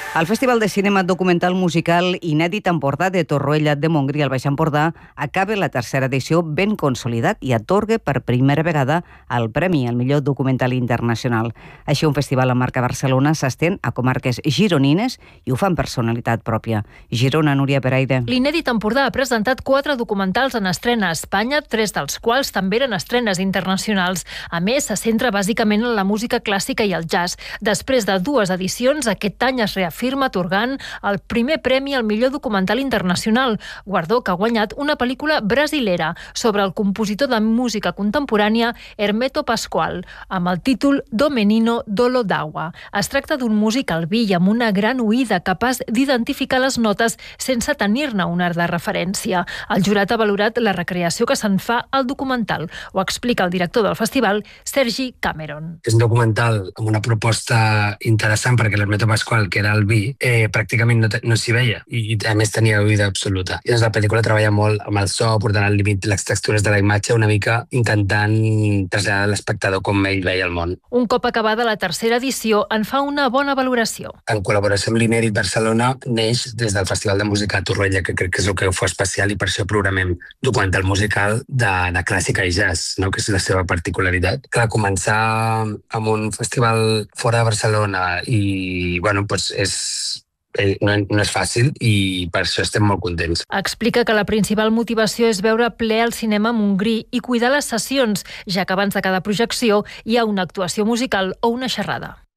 El Festival de Cinema Documental Musical Inèdit Empordà de Torroella de Montgrí al Baix Empordà acaba la tercera edició ben consolidat i atorga per primera vegada el premi al millor documental internacional. Així, un festival amb marca Barcelona s'estén a comarques gironines i ho fa amb personalitat pròpia. Girona, Núria Peraire. L'Inèdit Empordà ha presentat 4 documentals en estrena a Espanya, 3 dels quals també eren estrenes internacionals. A més, se centra bàsicament en la música clàssica i el jazz. Després de 2 edicions, aquest any es reafirma atorgant el primer premi al millor documental internacional, guardó que ha guanyat una pel·lícula brasilera sobre el compositor de música contemporània Hermeto Pascoal, amb el títol Do Menino Dolo d'Agua. Es tracta d'un músic albí amb una gran oïda capaç d'identificar les notes sense tenir-ne un art de referència. El jurat ha valorat la recreació que se'n fa al documental. Ho explica el director del festival, Sergi Cameron. És un documental amb una proposta interessant perquè l'Hermeto Pascoal, que era el vi, pràcticament no s'hi veia i a més tenia oïda absoluta. I doncs la pel·lícula treballa molt amb el so, portant al límit les textures de la imatge, una mica intentant traslladar a l'espectador com ell veia el món. Un cop acabada la tercera edició, en fa una bona valoració. En col·laboració amb l'Inèdit Barcelona neix des del Festival de Música a Torroella, que crec que és el que ho fa especial, i per això programem documental musical de clàssica i jazz, no? Que és la seva particularitat. Clar, començar amb un festival fora de Barcelona i, bueno, doncs no és fàcil i per això estem molt contents. Explica que la principal motivació és veure ple al cinema Montgrí i cuidar les sessions, ja que abans de cada projecció hi ha una actuació musical o una xerrada.